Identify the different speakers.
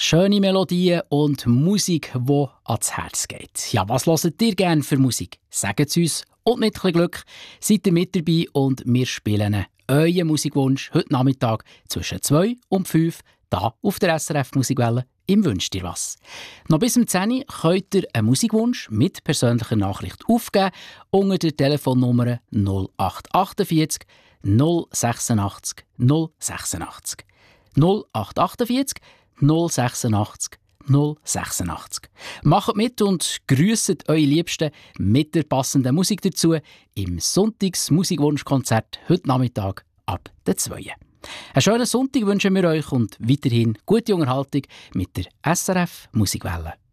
Speaker 1: Schöne Melodien und Musik, die ans Herz geht. Ja, was hört ihr gerne für Musik? Sagt es uns. Und mit ein bisschen Glück seid ihr mit dabei und wir spielen euren Musikwunsch heute Nachmittag zwischen 2 und 5 hier auf der SRF Musikwelle im «Wünsch dir was». Noch bis zum 10 Uhr könnt ihr einen Musikwunsch mit persönlicher Nachricht aufgeben unter der Telefonnummer 0848 086 086. 0848 086 086. Macht mit und grüsset eure Liebsten mit der passenden Musik dazu im Sonntags-Musikwunschkonzert heute Nachmittag ab der 2. Einen schönen Sonntag wünschen wir euch und weiterhin gute Unterhaltung mit der SRF Musikwelle.